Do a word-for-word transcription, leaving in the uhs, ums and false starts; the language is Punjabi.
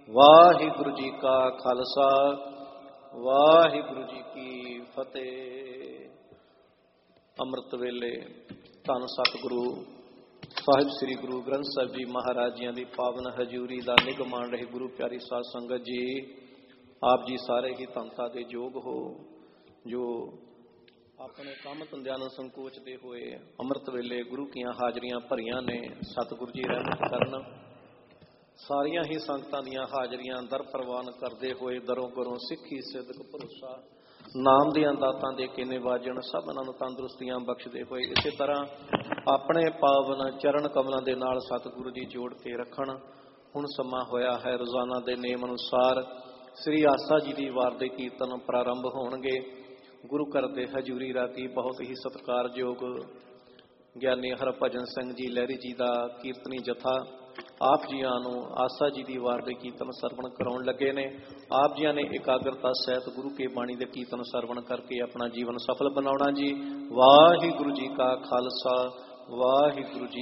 ਵਾਹਿਗੁਰੂ ਜੀ ਕਾ ਖਾਲਸਾ ਵਾਹਿਗੁਰੂ ਜੀ ਕੀ ਫਤਿਹ। ਅੰਮ੍ਰਿਤ ਵੇਲੇ ਧੰਨ ਸਤਿਗੁਰੂ ਸਾਹਿਬ ਸ੍ਰੀ ਗੁਰੂ ਗ੍ਰੰਥ ਸਾਹਿਬ ਜੀ ਮਹਾਰਾਜ ਜੀਆਂ ਦੀ ਪਾਵਨ ਹਜ਼ੂਰੀ ਦਾ ਨਿੱਘ ਮਾਣ ਰਹੇ ਗੁਰੂ ਪਿਆਰੀ ਸਾਧ ਸੰਗਤ ਜੀ, ਆਪ ਜੀ ਸਾਰੇ ਹੀ ਧੰਨਤਾ ਦੇ ਯੋਗ ਹੋ ਜੋ ਆਪਣੇ ਕੰਮ ਧੰਦਿਆਂ ਨੂੰ ਸੰਕੋਚਦੇ ਹੋਏ ਅੰਮ੍ਰਿਤ ਵੇਲੇ ਗੁਰੂ ਕੀਆਂ ਹਾਜ਼ਰੀਆਂ ਭਰੀਆਂ ਨੇ। ਸਤਿਗੁਰੂ ਜੀ ਰਹਿਮਤ ਕਰਨ। ਸਾਰੀਆਂ ਹੀ ਸੰਗਤਾਂ ਦੀਆਂ ਹਾਜ਼ਰੀਆਂ ਦਰ ਪ੍ਰਵਾਨ ਕਰਦੇ ਹੋਏ ਦਰੋਂ ਗਰੋਂ ਸਿੱਖੀ ਸਿਦਕ ਭਰੋਸਾ ਨਾਮ ਦੀਆਂ ਦਾਤਾਂ ਦੇ ਕੇ ਨਿਵਾਜਣ, ਸਭਨਾਂ ਨੂੰ ਤੰਦਰੁਸਤੀਆਂ ਬਖਸ਼ਦੇ ਹੋਏ ਇਸੇ ਤਰ੍ਹਾਂ ਆਪਣੇ ਪਾਵਨ ਚਰਨ ਕਮਲਾਂ ਦੇ ਨਾਲ ਸਤਿਗੁਰੂ ਜੀ ਜੋੜ ਕੇ ਰੱਖਣ। ਹੁਣ ਸਮਾਂ ਹੋਇਆ ਹੈ ਰੋਜ਼ਾਨਾ ਦੇ ਨੇਮ ਅਨੁਸਾਰ ਸ੍ਰੀ ਆਸਾ ਜੀ ਦੀ ਵਾਰ ਦੇ ਕੀਰਤਨ ਪ੍ਰਾਰੰਭ ਹੋਣਗੇ। ਗੁਰੂ ਘਰ ਦੇ ਹਜ਼ੂਰੀ ਰਾਤੀ ਬਹੁਤ ਹੀ ਸਤਿਕਾਰਯੋਗ ਗਿਆਨੀ ਹਰਭਜਨ ਸਿੰਘ ਜੀ ਲਹਿਰੀ ਜੀ ਦਾ ਕੀਰਤਨੀ ਜਥਾ ਆਪ ਜੀਆਂ ਨੂੰ ਆਸਾ ਜੀ ਦੀ ਵਾਰ ਦੇ ਕੀਰਤਨ ਸਰਵਣ ਕਰਾਉਣ ਲੱਗੇ ਨੇ। ਆਪ ਜੀਆਂ ਨੇ ਇਕਾਗਰਤਾ ਸਹਿਤ ਗੁਰੂ ਕੇ ਬਾਣੀ ਦੇ ਕੀਰਤਨ ਸਰਵਣ ਕਰਕੇ ਆਪਣਾ ਜੀਵਨ ਸਫਲ ਬਣਾਉਣਾ ਜੀ। ਵਾਹਿਗੁਰੂ ਜੀ ਕਾ ਖਾਲਸਾ ਵਾਹਿਗੁਰੂ ਜੀ